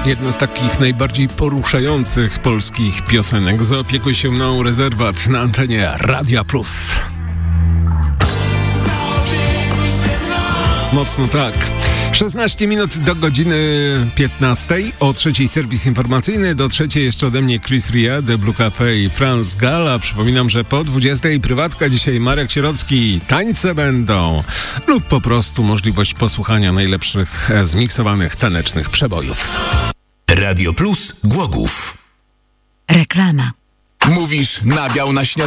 Jedna z takich najbardziej poruszających polskich piosenek. Zaopiekuj się mną, Rezerwat na antenie Radia Plus. Mocno tak. 16 minut do godziny 15. O 3:00 serwis informacyjny, do 3:00 jeszcze ode mnie Chris Ria, The Blue Cafe i Franz Gala. Przypominam, że po 20:00 prywatka, dzisiaj Marek Sierocki, tańce będą lub po prostu możliwość posłuchania najlepszych zmiksowanych tanecznych przebojów. Radio Plus Głogów. Reklama. Mówisz nabiał na śniadanie.